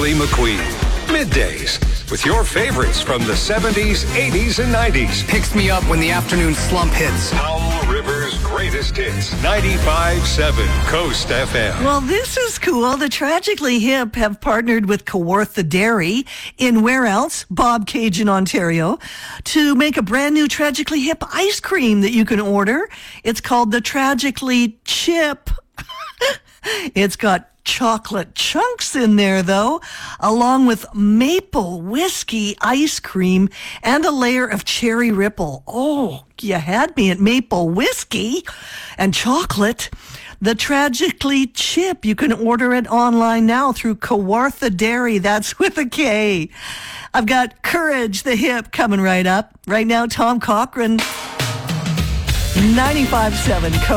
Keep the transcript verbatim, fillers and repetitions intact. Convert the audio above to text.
Shirley McQueen. Middays with your favorites from the seventies, eighties, and nineties. Picks me up when the afternoon slump hits. Powell River's greatest hits. ninety-five point seven Coast F M. Well, this is cool. The Tragically Hip have partnered with Kawartha Dairy in where else? Bobcaygeon, Ontario, to make a brand new Tragically Hip ice cream that you can order. It's called the Tragically Chip. It's got chocolate chunks in there, though, along with maple whiskey ice cream and a layer of cherry ripple. Oh, you had me at maple whiskey and chocolate. The Tragically Chip, you can order it online now through Kawartha Dairy. That's with a K. I've got Courage the Hip coming right up. Right now, Tom Cochrane, ninety-five point seven